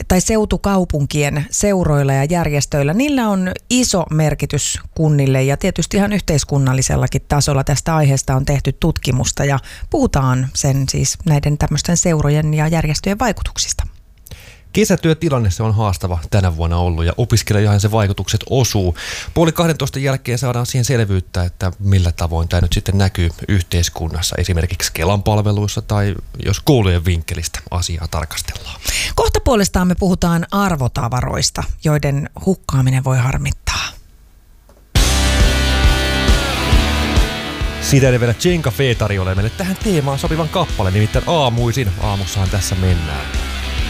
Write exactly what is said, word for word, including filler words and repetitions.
tai seutukaupunkien seuroilla ja järjestöillä, niillä on iso merkitys kunnille ja tietysti ihan yhteiskunnallisellakin tasolla tästä aiheesta on tehty tutkimusta ja puhutaan sen siis näiden tämmöisten seurojen ja järjestöjen vaikutuksista. Kesätyötilanne se on haastava tänä vuonna ollut ja opiskelijoihin se vaikutukset osuu. Puoli kahdentoista jälkeen saadaan siihen selvyyttä, että millä tavoin tämä nyt sitten näkyy yhteiskunnassa, esimerkiksi Kelan palveluissa tai jos koulujen vinkkelistä asiaa tarkastellaan. Kohta puolestaan me puhutaan arvotavaroista, joiden hukkaaminen voi harmittaa. Siitä ennen vielä Jenka Fee tarjoilee meille tähän teemaan sopivan kappaleen, nimittäin aamuisin. Aamussahan tässä mennään.